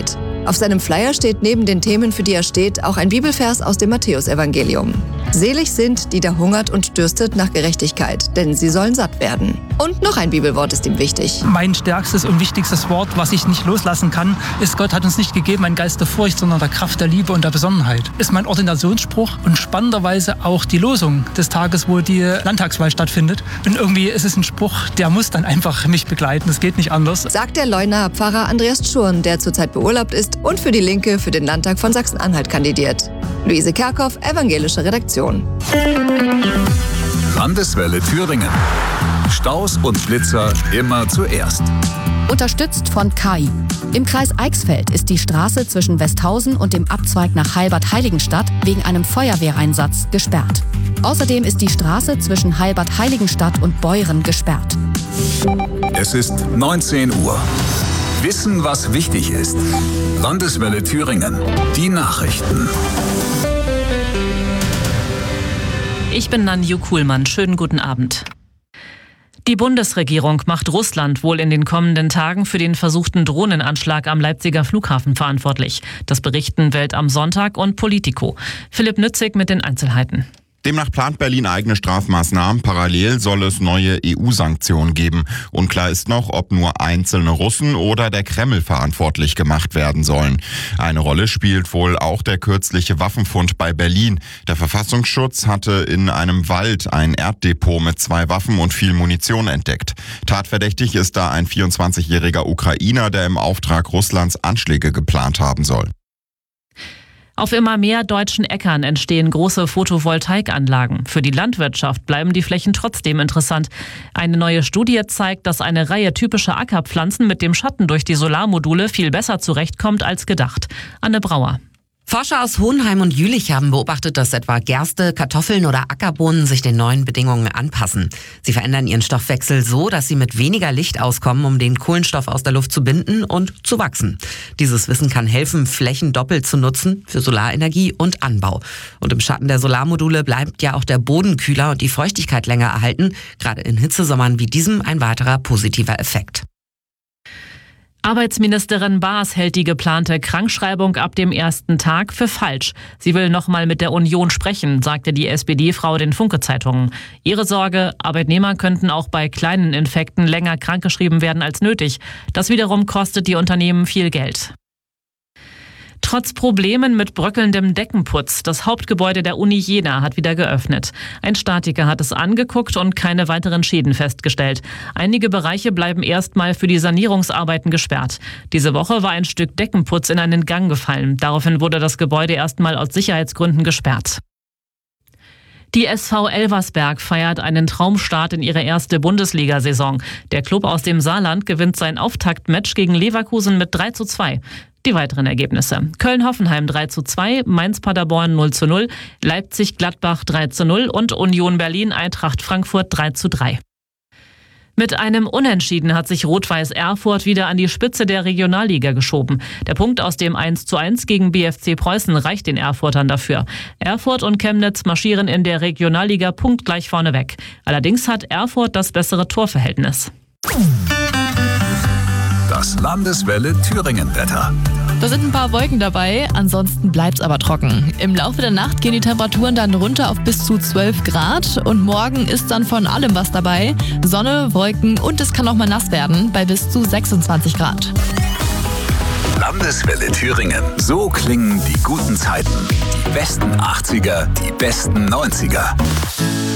Gerechtigkeit. Auf seinem Flyer steht neben den Themen, für die er steht, auch ein Bibelvers aus dem Matthäusevangelium. Selig sind, die da hungert und dürstet nach Gerechtigkeit, denn sie sollen satt werden. Und noch ein Bibelwort ist ihm wichtig. Mein stärkstes und wichtigstes Wort, was ich nicht loslassen kann, ist: Gott hat uns nicht gegeben einen Geist der Furcht, sondern der Kraft, der Liebe und der Besonnenheit. Ist mein Ordinationsspruch und spannenderweise auch die Losung des Tages, wo die Landtagswahl stattfindet. Und irgendwie ist es ein Spruch, der muss dann einfach mich begleiten. Das geht nicht anders. Sagt der Leunaer Pfarrer Andreas Schurn, der zurzeit beurlaubt ist und für die Linke für den Landtag von Sachsen-Anhalt kandidiert. Luise Kerkhoff, Evangelische Redaktion. Landeswelle Thüringen. Staus und Blitzer immer zuerst. Unterstützt von KAI. Im Kreis Eichsfeld ist die Straße zwischen Westhausen und dem Abzweig nach Heilbad-Heiligenstadt wegen einem Feuerwehreinsatz gesperrt. Außerdem ist die Straße zwischen Heilbad-Heiligenstadt und Beuren gesperrt. Es ist 19 Uhr. Wissen, was wichtig ist. Landeswelle Thüringen. Die Nachrichten. Ich bin Nanju Kuhlmann. Schönen guten Abend. Die Bundesregierung macht Russland wohl in den kommenden Tagen für den versuchten Drohnenanschlag am Leipziger Flughafen verantwortlich. Das berichten Welt am Sonntag und Politico. Philipp Nützig mit den Einzelheiten. Demnach plant Berlin eigene Strafmaßnahmen. Parallel soll es neue EU-Sanktionen geben. Unklar ist noch, ob nur einzelne Russen oder der Kreml verantwortlich gemacht werden sollen. Eine Rolle spielt wohl auch der kürzliche Waffenfund bei Berlin. Der Verfassungsschutz hatte in einem Wald ein Erddepot mit 2 Waffen und viel Munition entdeckt. Tatverdächtig ist da ein 24-jähriger Ukrainer, der im Auftrag Russlands Anschläge geplant haben soll. Auf immer mehr deutschen Äckern entstehen große Photovoltaikanlagen. Für die Landwirtschaft bleiben die Flächen trotzdem interessant. Eine neue Studie zeigt, dass eine Reihe typischer Ackerpflanzen mit dem Schatten durch die Solarmodule viel besser zurechtkommt als gedacht. Anne Brauer. Forscher aus Hohenheim und Jülich haben beobachtet, dass etwa Gerste, Kartoffeln oder Ackerbohnen sich den neuen Bedingungen anpassen. Sie verändern ihren Stoffwechsel so, dass sie mit weniger Licht auskommen, um den Kohlenstoff aus der Luft zu binden und zu wachsen. Dieses Wissen kann helfen, Flächen doppelt zu nutzen für Solarenergie und Anbau. Und im Schatten der Solarmodule bleibt ja auch der Boden kühler und die Feuchtigkeit länger erhalten. Gerade in Hitzesommern wie diesem ein weiterer positiver Effekt. Arbeitsministerin Baas hält die geplante Krankschreibung ab dem ersten Tag für falsch. Sie will nochmal mit der Union sprechen, sagte die SPD-Frau den Funke-Zeitungen. Ihre Sorge: Arbeitnehmer könnten auch bei kleinen Infekten länger krankgeschrieben werden als nötig. Das wiederum kostet die Unternehmen viel Geld. Trotz Problemen mit bröckelndem Deckenputz, das Hauptgebäude der Uni Jena hat wieder geöffnet. Ein Statiker hat es angeguckt und keine weiteren Schäden festgestellt. Einige Bereiche bleiben erstmal für die Sanierungsarbeiten gesperrt. Diese Woche war ein Stück Deckenputz in einen Gang gefallen. Daraufhin wurde das Gebäude erstmal aus Sicherheitsgründen gesperrt. Die SV Elversberg feiert einen Traumstart in ihre erste Bundesliga-Saison. Der Klub aus dem Saarland gewinnt sein Auftaktmatch gegen Leverkusen mit 3:2. Die weiteren Ergebnisse: Köln-Hoffenheim 3:2, Mainz-Paderborn 0:0, Leipzig-Gladbach 3:0 und Union Berlin-Eintracht Frankfurt 3:3. Mit einem Unentschieden hat sich Rot-Weiß Erfurt wieder an die Spitze der Regionalliga geschoben. Der Punkt aus dem 1:1 gegen BFC Preußen reicht den Erfurtern dafür. Erfurt und Chemnitz marschieren in der Regionalliga punktgleich vorne weg. Allerdings hat Erfurt das bessere Torverhältnis. Das Landeswelle Thüringen-Wetter. Da sind ein paar Wolken dabei, ansonsten bleibt's aber trocken. Im Laufe der Nacht gehen die Temperaturen dann runter auf bis zu 12 Grad und morgen ist dann von allem was dabei. Sonne, Wolken und es kann auch mal nass werden bei bis zu 26 Grad. Landeswelle Thüringen. So klingen die guten Zeiten. Die besten 80er, die besten 90er.